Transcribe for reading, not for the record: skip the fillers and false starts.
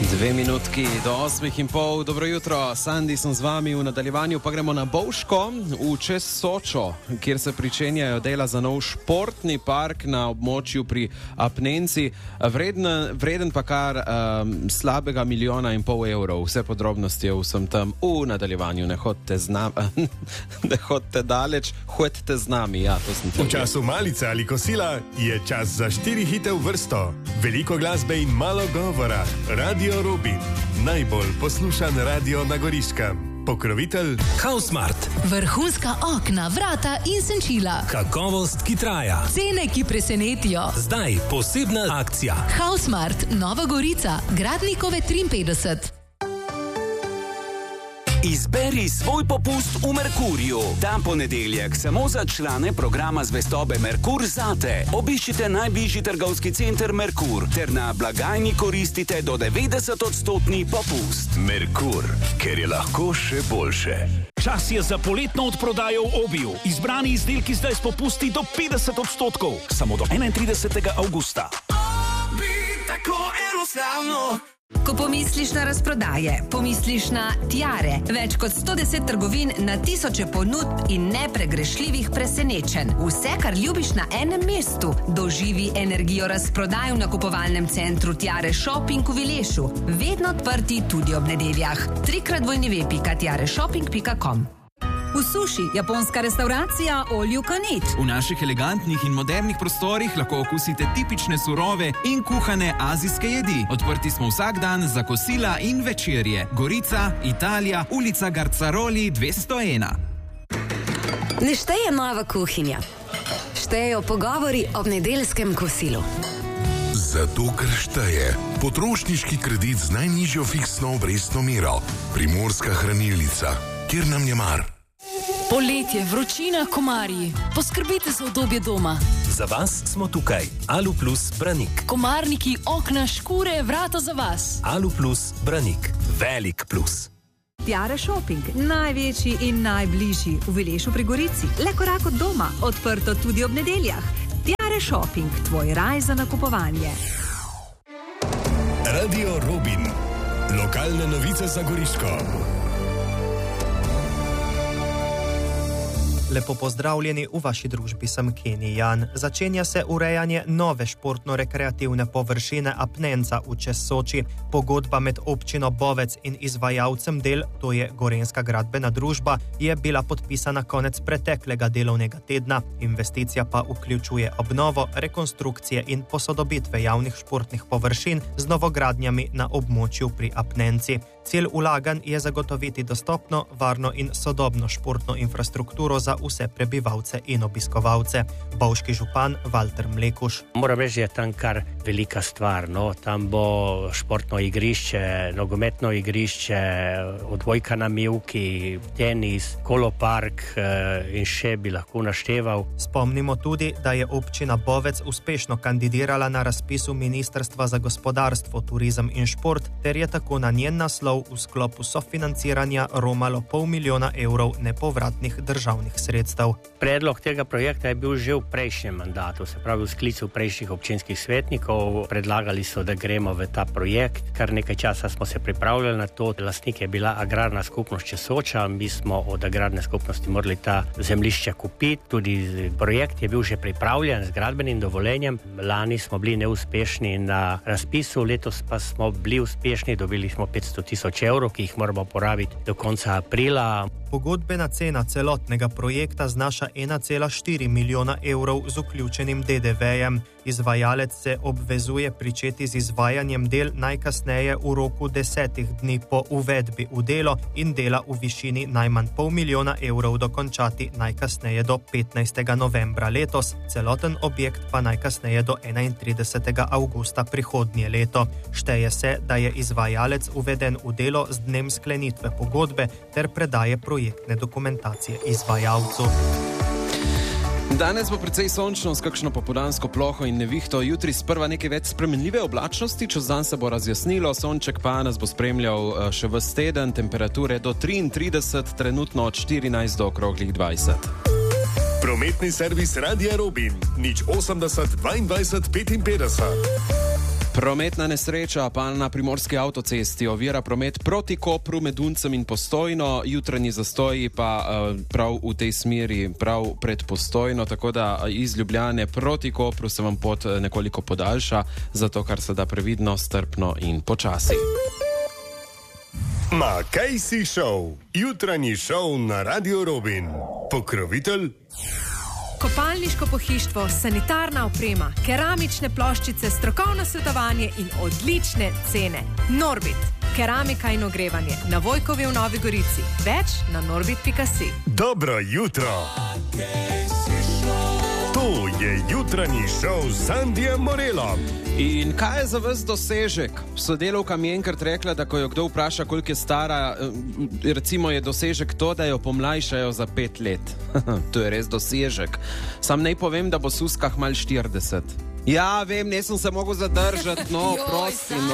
2 minutki do 8:30. Dobro jutro, Sandi sem z vami. V nadaljevanju pa gremo na Bovško v čez Sočo, kjer se pričenjajo dela za nov športni park na območju pri Apnenci. Vreden pa kar slabega 1,5 milijona evrov. Vse podrobnosti je vsem tam v nadaljevanju. Ne hodite ne hodite daleč, hodite z nami. Ja, to sem v času malice ali kosila je čas za 4 hite v vrsto. Veliko glasbe in malo govora. Radio Robin, najbolj poslušan radio na Goriškem. Pokrovitelj Hausmart. Vrhunska okna, vrata in senčila. Kakovost, ki traja. Cene, ki presenetijo. Zdaj posebna akcija. Hausmart, Nova Gorica, Gradnikove 53. Izberi svoj popust v Merkurju. Ta ponedeljek samo za člane programa zvestobe Merkur zate. Obiščite najbližji trgovski center Merkur ter na blagajni koristite do 90% popust. Merkur, ker je lahko še boljše. Čas je za poletno odprodajo v Obiju. Izbrani izdelki zdaj s popusti do 50%. Samo do 31. avgusta. Obi, tako enostavno. Ko pomisliš na razprodaje, pomisliš na tiare. Več kot 110 trgovin na tisoče ponudb in nepregrešljivih presenečenj. Vse, kar ljubiš na enem mestu. Doživi energijo razprodaj v nakupovalnem centru Tiare Shopping v Vilešu. Vedno odprti tudi ob nedeljah. 3x2.tiareshopping.com. V Suši, japonska restauracija All You Can Eat. V naših elegantnih in modernih prostorih lahko okusite tipične surove in kuhane azijske jedi. Odprti smo vsak dan za kosila in večerje. Gorica, Italija, ulica Garcaroli 201. Ne šteje nova kuhinja. Štejejo pogovori ob nedeljskem kosilu. Zato, ker šteje potrošniški kredit z najnižjo fiksno obrestno mero. Primorska hranilnica, kjer nam je mar. Poletje, vročina, komarji. Poskrbite za udobje doma. Za vas smo tukaj. Alu Plus Branik. Komarniki, okna, škure, vrata za vas. Alu Plus Branik. Velik plus. Tiare Shopping, največji in najbližji v Vilešu pri Gorici. Le korak od doma, odprto tudi ob nedeljah. Tiare Shopping, tvoj raj za nakupovanje. Radio Robin, lokalne novice za Goriško. Lepo pozdravljeni, v vaši družbi sem Kenny Jan. Začenja se urejanje nove športno-rekreativne površine Apnenca v čez Soči. Pogodba med občino Bovec in izvajalcem del, to je Gorenjska gradbena družba, je bila podpisana konec preteklega delovnega tedna. Investicija pa vključuje obnovo, rekonstrukcije in posodobitve javnih športnih površin z novogradnjami na območju pri Apnenci. Cilj vlaganj je zagotoviti dostopno, varno in sodobno športno infrastrukturo za vse prebivalce in obiskovalce. Bovški župan Valter Mlekuš. Moram reči, da je tam kar velika stvar. No? Tam bo športno igrišče, nogometno igrišče, odbojka na mivki, tenis, kolopark in še bi lahko našteval. Spomnimo tudi, da je občina Bovec uspešno kandidirala na razpisu Ministrstva za gospodarstvo, turizem in šport, ter je tako na njen naslov v sklopu sofinanciranja romalo 500 000 evrov nepovratnih državnih sredstev. Predlog tega projekta je bil že v prejšnjem mandatu, se pravi v sklicu prejšnjih občinskih svetnikov. Predlagali so, da gremo v ta projekt. Kar nekaj časa smo se pripravljali na to. Lastnik je bila agrarna skupnost Česoča. Mi smo od agrarne skupnosti morali ta zemljišča kupiti. Tudi projekt je bil že pripravljen z gradbenim dovoljenjem. Lani smo bili neuspešni na razpisu, letos pa smo bili uspešni, dobili smo 500 000 evrov, ki jih moramo porabiti do konca aprila. Pogodbena cena celotnega projekta znaša 1,4 milijona evrov z vključenim DDV-jem. Izvajalec se obvezuje pričeti z izvajanjem del najkasneje v roku 10 dni po uvedbi v delo in dela v višini najmanj 500 000 evrov dokončati najkasneje do 15. novembra letos, celoten objekt pa najkasneje do 31. avgusta prihodnje leto. Šteje se, da je izvajalec uveden v delo z dnem sklenitve pogodbe ter predaje projektne dokumentacije izvajalcu. Danes bo precej sončno, s kakšno popoldansko ploho in nevihto. Jutri sprva nekaj več spremenljive oblačnosti, čez dan se bo razjasnilo, sonček pa nas bo spremljal še ves teden, temperature do 33, trenutno od 14 do okroglih 20. Prometni servis Radia Robin, 080 22 55. Prometna nesreča pa na primorski avtocesti ovira promet proti Kopru med Duncem in Postojno, jutranji zastoji pa prav v tej smeri, prav pred Postojno, tako da iz Ljubljane proti Kopru se vam pot nekoliko podaljša, zato kar se da previdno, strpno in počasi. Ma kaj si šel? Jutranji šov na Radio Robin. Pokrovitelj? Kopalniško pohištvo, sanitarna oprema, keramične ploščice, strokovno svetovanje in odlične cene. Norbit, keramika in ogrevanje, na Vojkovi v Novi Gorici. Več na norbit.si. Dobro jutro! To je jutranji šov s Sandijem Morelom. In kaj je za vas dosežek? Sodelavka mi je enkrat rekla, da ko jo kdo vpraša, koliko je stara, recimo je dosežek to, da jo pomlajšajo za 5 let. To je res dosežek. Sam naj povem, da bo Suskah mal 40. Ja, vem, nisem se mogel zadržati, no, prosim.